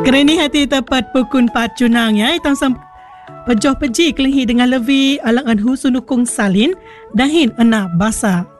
Kereni hati tepat pukun pacunang ya. Itang sam pejoh peji kelenghi dengan levi alang anhu sunukung salin dahin ena basa